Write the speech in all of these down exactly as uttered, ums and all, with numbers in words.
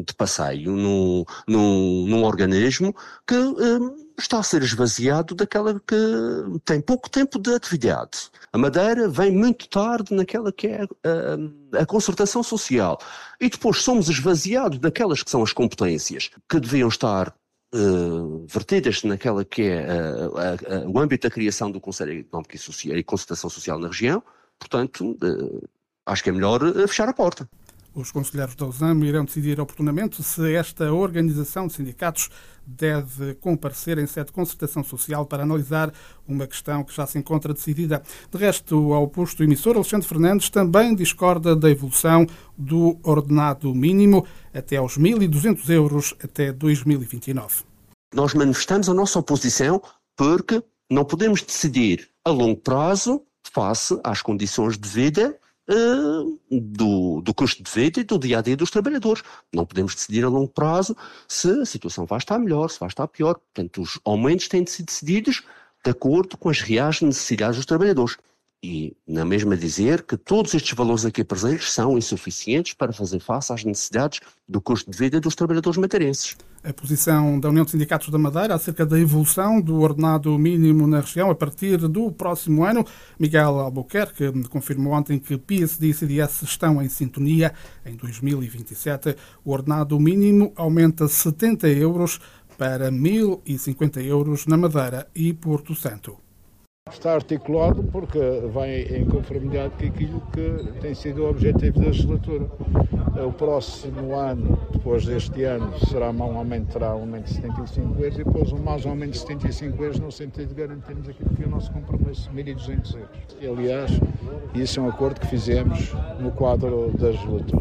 de passeio num, num, num organismo que um, está a ser esvaziado daquela que tem pouco tempo de atividade. A Madeira vem muito tarde naquela que é a, a concertação social. E depois somos esvaziados daquelas que são as competências que deviam estar Uh, vertidas naquela que é uh, a, a, o âmbito da criação do Conselho Económico e, Social, e Concertação Social na região. Portanto, uh, acho que é melhor uh, fechar a porta. Os conselheiros da U S A M irão decidir oportunamente se esta organização de sindicatos deve comparecer em sede de concertação social para analisar uma questão que já se encontra decidida. De resto, ao oposto emissor, Alexandre Fernandes também discorda da evolução do ordenado mínimo até aos mil e duzentos euros até dois mil e vinte e nove. Nós manifestamos a nossa oposição porque não podemos decidir a longo prazo face às condições de vida Uh, do, do custo de vida e do dia-a-dia dos trabalhadores. Não podemos decidir a longo prazo se a situação vai estar melhor, se vai estar pior. Portanto, os aumentos têm de ser decididos de acordo com as reais necessidades dos trabalhadores. E, na mesma dizer que todos estes valores aqui presentes são insuficientes para fazer face às necessidades do custo de vida dos trabalhadores madeirenses. A posição da União de Sindicatos da Madeira acerca da evolução do ordenado mínimo na região a partir do próximo ano. Miguel Albuquerque confirmou ontem que P S D e C D S estão em sintonia. Em dois mil e vinte e sete, o ordenado mínimo aumenta setenta euros para mil e cinquenta euros na Madeira e Porto Santo. Está articulado porque vai em conformidade com aquilo que tem sido o objetivo da legislatura. O próximo ano, depois deste ano, será um aumento, terá um aumento de setenta e cinco euros e depois um mais um aumento de setenta e cinco euros no sentido de garantirmos aquilo que é o nosso compromisso, mil e duzentos euros. E, aliás, isso é um acordo que fizemos no quadro da legislatura.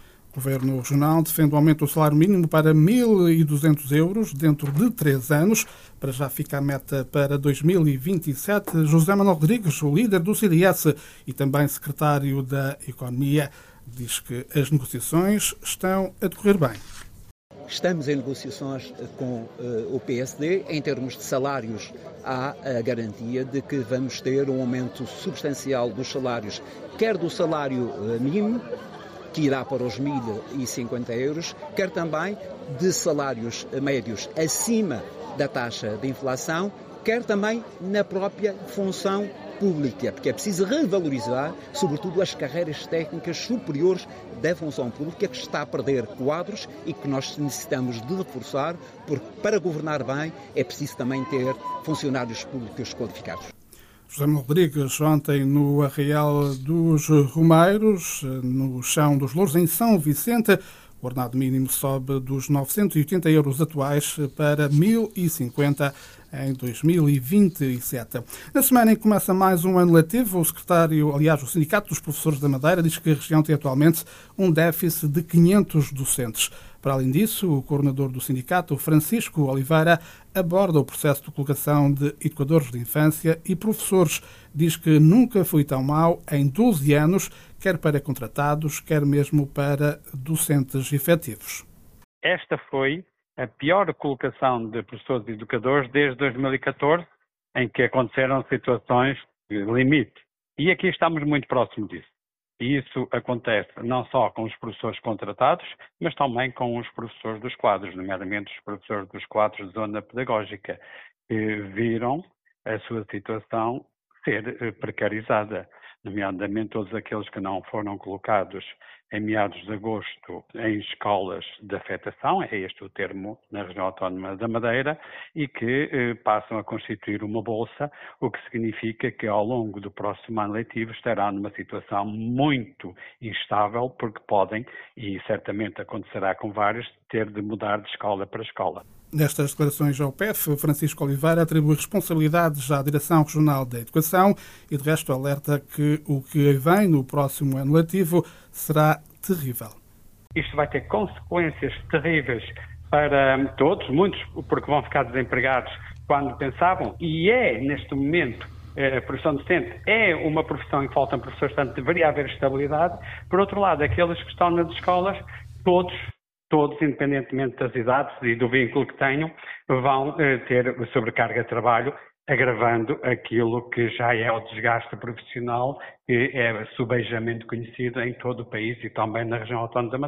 O Governo Regional defende o aumento do salário mínimo para mil e duzentos euros dentro de três anos. Para já fica a meta para dois mil e vinte e sete. José Manuel Rodrigues, o líder do C D S e também secretário da Economia, diz que as negociações estão a decorrer bem. Estamos em negociações com uh, o P S D. Em termos de salários, há a garantia de que vamos ter um aumento substancial dos salários, quer do salário uh, mínimo, que irá para os mil e cinquenta euros, quer também de salários médios acima da taxa de inflação, quer também na própria função pública, porque é preciso revalorizar, sobretudo, as carreiras técnicas superiores da função pública, que está a perder quadros e que nós necessitamos de reforçar, porque para governar bem é preciso também ter funcionários públicos qualificados. José Manuel Rodrigues, ontem no Arraial dos Romeiros, no Chão dos Louros, em São Vicente, o ordenado mínimo sobe dos novecentos e oitenta euros atuais para mil e cinquenta em dois mil e vinte e sete. Na semana em que começa mais um ano letivo, o secretário, aliás, o Sindicato dos Professores da Madeira, diz que a região tem atualmente um déficit de quinhentos docentes. Para além disso, o coordenador do sindicato, Francisco Oliveira, aborda o processo de colocação de educadores de infância e professores. Diz que nunca foi tão mau em doze anos, quer para contratados, quer mesmo para docentes efetivos. Esta foi a pior colocação de professores e educadores desde dois mil e catorze, em que aconteceram situações de limite. E aqui estamos muito próximos disso. E isso acontece não só com os professores contratados, mas também com os professores dos quadros, nomeadamente os professores dos quadros de zona pedagógica, que viram a sua situação ser precarizada, nomeadamente todos aqueles que não foram colocados em meados de agosto em escolas de afetação, é este o termo na região autónoma da Madeira, e que eh, passam a constituir uma bolsa, o que significa que ao longo do próximo ano letivo estará numa situação muito instável, porque podem, e certamente acontecerá com vários, ter de mudar de escola para escola. Nestas declarações ao P E F, Francisco Oliveira atribui responsabilidades à Direção Regional da Educação e, de resto, alerta que o que vem no próximo ano letivo será terrível. Isto vai ter consequências terríveis para todos, muitos porque vão ficar desempregados quando pensavam, e é, neste momento, a profissão docente é uma profissão em que faltam professores, portanto deveria haver estabilidade. Por outro lado, aqueles que estão nas escolas, todos, todos, independentemente das idades e do vínculo que tenham, vão eh, ter sobrecarga de trabalho, agravando aquilo que já é o desgaste profissional, que é subejamente conhecido em todo o país e também na região autónoma da Madeira.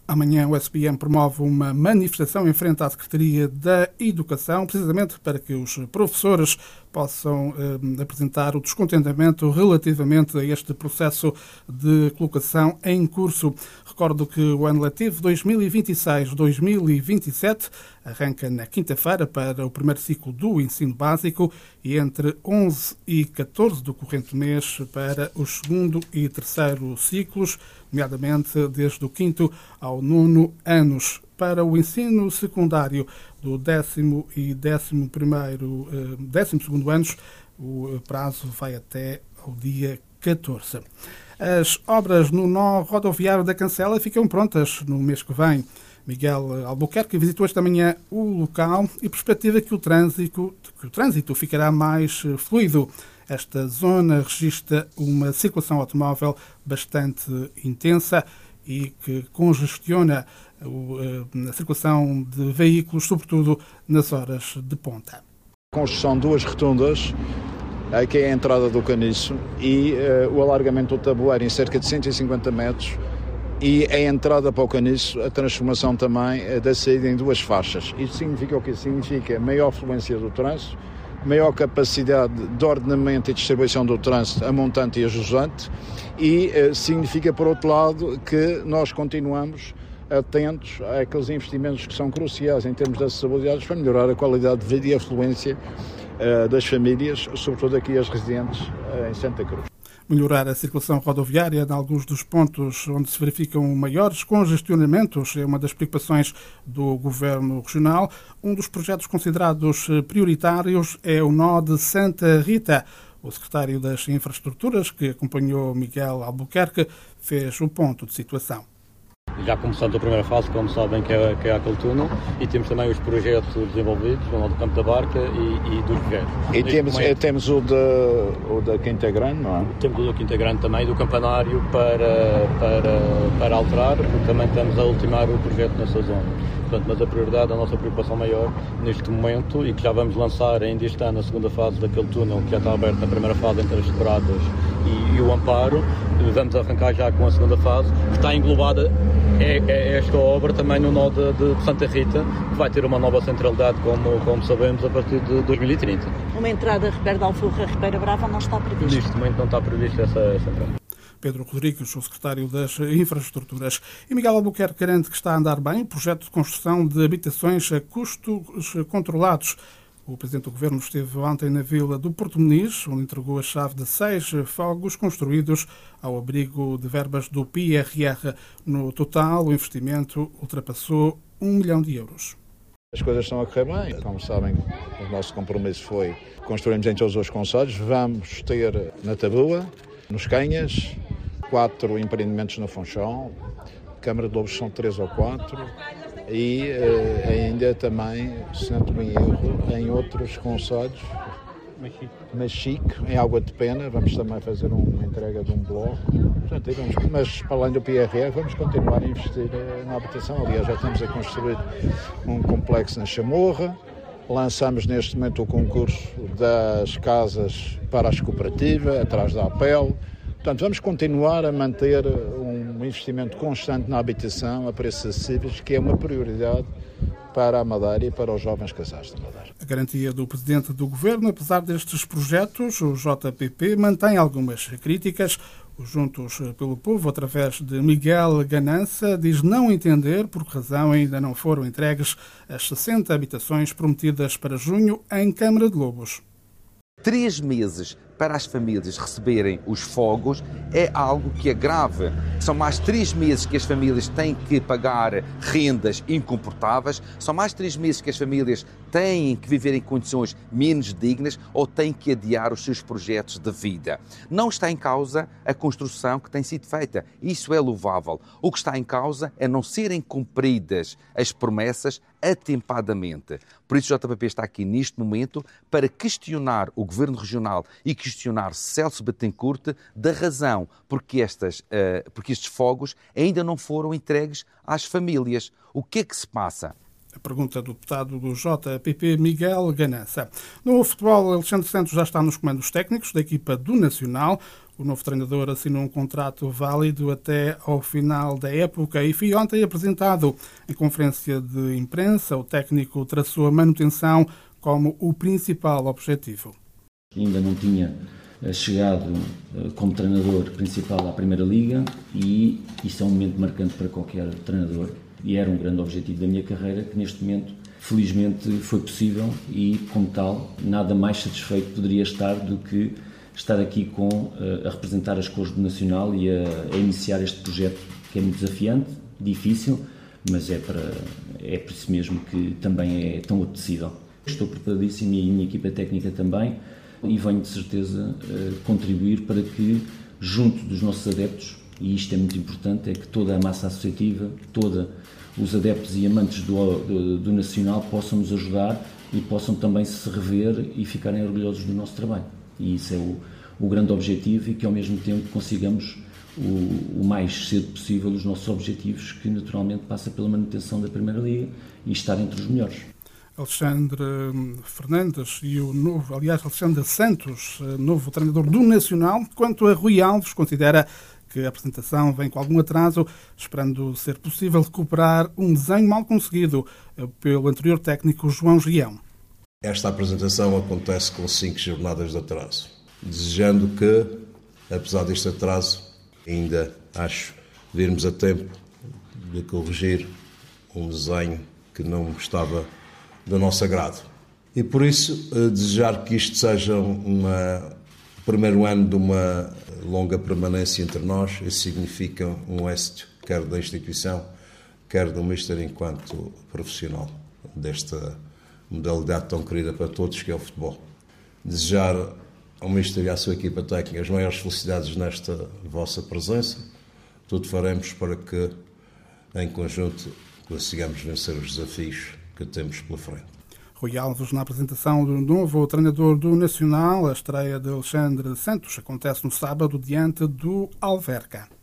Amanhã o S P M promove uma manifestação em frente à Secretaria da Educação, precisamente para que os professores possam eh, apresentar o descontentamento relativamente a este processo de colocação em curso. Recordo que o ano letivo dois mil e vinte e seis dois mil e vinte e sete arranca na quinta-feira para o primeiro ciclo do ensino básico e entre onze e catorze do corrente mês para os segundo e terceiro ciclos, nomeadamente desde o quinto ao nono anos. Para o ensino secundário do décimo e décimo primeiro, décimo segundo anos, o prazo vai até ao dia catorze. As obras no nó rodoviário da Cancela ficam prontas no mês que vem. Miguel Albuquerque visitou esta manhã o local e perspectiva que o trânsito, que o trânsito ficará mais fluido. Esta zona registra uma circulação automóvel bastante intensa e que congestiona a circulação de veículos, sobretudo nas horas de ponta. Construção de duas rotundas, aqui é a entrada do Caniço e uh, o alargamento do tabuleiro em cerca de cento e cinquenta metros e a entrada para o Caniço, a transformação também uh, da saída em duas faixas. Isso significa o que significa? Maior fluência do trânsito, maior capacidade de ordenamento e distribuição do trânsito a montante e a jusante e uh, significa, por outro lado, que nós continuamos atentos àqueles investimentos que são cruciais em termos de acessibilidade para melhorar a qualidade de vida e a fluência uh, das famílias, sobretudo aqui as residentes uh, em Santa Cruz. Melhorar a circulação rodoviária em alguns dos pontos onde se verificam maiores congestionamentos é uma das preocupações do Governo Regional. Um dos projetos considerados prioritários é o nó de Santa Rita. O secretário das Infraestruturas, que acompanhou Miguel Albuquerque, fez o ponto de situação. Já começamos a primeira fase, como sabem, que é, que é aquele túnel, e temos também os projetos desenvolvidos, o do Campo da Barca e, e dos Guerreiros. E temos, momento, temos o, de, o da Quinta Grande, não é? Temos o da Quinta Grande também, do campanário para, para, para alterar, porque também estamos a ultimar o projeto nessa zona. Portanto, mas a prioridade, a nossa preocupação maior neste momento, e que já vamos lançar ainda este ano a segunda fase daquele túnel que já está aberto na primeira fase entre as Douradas e, e o Amparo, vamos arrancar já com a segunda fase, que está englobada é, é esta obra também no nó de, de Santa Rita, que vai ter uma nova centralidade, como, como sabemos, a partir de dois mil e trinta. Uma entrada Ribeira da Alforra, Ribeira Brava não está prevista? Neste momento não está prevista essa, essa entrada. Pedro Rodrigues, o secretário das Infraestruturas. E Miguel Albuquerque garante que está a andar bem o projeto de construção de habitações a custos controlados. O Presidente do Governo esteve ontem na vila do Porto Muniz, onde entregou a chave de seis fogos construídos ao abrigo de verbas do P R R. No total, o investimento ultrapassou um milhão de euros. As coisas estão a correr bem. Como sabem, o nosso compromisso foi construirmos em todos os concelhos. Vamos ter na Taboa, nos Canhas, quatro empreendimentos no Funchal, Câmara de Lobos são três ou quatro e uh, ainda também, se não estou em erro, em outros concelhos, Machique, em Água de Pena, vamos também fazer uma entrega de um bloco. Portanto, vamos, mas para além do P R R, vamos continuar a investir uh, na habitação. Aliás, já estamos a construir um complexo na Chamorra. Lançamos neste momento o concurso das casas para as cooperativas, atrás da A P E L. Portanto, vamos continuar a manter um investimento constante na habitação a preços acessíveis, que é uma prioridade para a Madeira e para os jovens casais da Madeira. A garantia do Presidente do Governo, apesar destes projetos, o J P P mantém algumas críticas. O Juntos pelo Povo, através de Miguel Ganança, diz não entender por que razão ainda não foram entregues as sessenta habitações prometidas para junho em Câmara de Lobos. Três meses para as famílias receberem os fogos é algo que é grave. São mais três meses que as famílias têm que pagar rendas incomportáveis, são mais três meses que as famílias têm que viver em condições menos dignas ou têm que adiar os seus projetos de vida. Não está em causa a construção que tem sido feita. Isso é louvável. O que está em causa é não serem cumpridas as promessas atempadamente. Por isso o J P P está aqui neste momento para questionar o Governo Regional e questionar Celso Bettencourt da razão porque, estas, uh, porque estes fogos ainda não foram entregues às famílias. O que é que se passa? A pergunta do deputado do J P P, Miguel Ganança. No futebol, Alexandre Santos já está nos comandos técnicos da equipa do Nacional. O novo treinador assinou um contrato válido até ao final da época e foi ontem apresentado em conferência de imprensa. O técnico traçou a manutenção como o principal objetivo. Ainda não tinha chegado como treinador principal à Primeira Liga e isso é um momento marcante para qualquer treinador e era um grande objetivo da minha carreira que neste momento felizmente foi possível e como tal nada mais satisfeito poderia estar do que estar aqui com, a representar as cores do Nacional e a, a iniciar este projeto que é muito desafiante, difícil, mas é, para, é por isso mesmo que também é tão apetecível. Estou preparadíssimo e a minha equipa técnica também e venho de certeza contribuir para que, junto dos nossos adeptos, e isto é muito importante, é que toda a massa associativa, todos os adeptos e amantes do, do, do Nacional possam nos ajudar e possam também se rever e ficarem orgulhosos do nosso trabalho. E isso é o, o grande objetivo e que ao mesmo tempo consigamos o, o mais cedo possível os nossos objetivos, que naturalmente passa pela manutenção da Primeira Liga e estar entre os melhores. Alexandre Fernandes e o novo, aliás, Alexandre Santos, novo treinador do Nacional. Quanto a Rui Alves, considera que a apresentação vem com algum atraso, esperando ser possível recuperar um desenho mal conseguido pelo anterior técnico João Gião. Esta apresentação acontece com cinco jornadas de atraso, desejando que, apesar deste atraso, ainda acho virmos a tempo de corrigir um desenho que não estava do nosso agrado. E por isso, desejar que isto seja uma, o primeiro ano de uma longa permanência entre nós, isso significa um êxito, quer da instituição, quer do Mister enquanto profissional desta modalidade tão querida para todos, que é o futebol. Desejar ao Mister e à sua equipa técnica as maiores felicidades nesta vossa presença. Tudo faremos para que, em conjunto, consigamos vencer os desafios que temos pela frente. Rui Alves na apresentação do novo treinador do Nacional. A estreia de Alexandre Santos acontece no sábado diante do Alverca.